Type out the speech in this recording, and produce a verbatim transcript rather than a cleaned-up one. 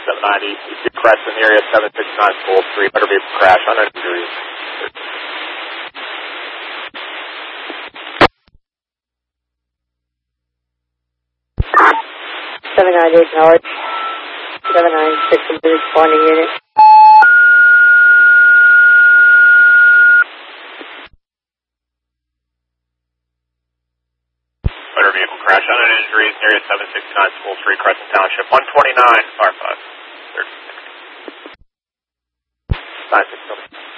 seven ninety, you see Crescent area seven six nine full three, motor vehicle crash, unknown injuries. seven ninety-eight North, seven ninety-six responding unit. Motor vehicle crash, unknown injuries, area seven six nine full three, Crescent Township, one twenty-nine, R five. nine six seven.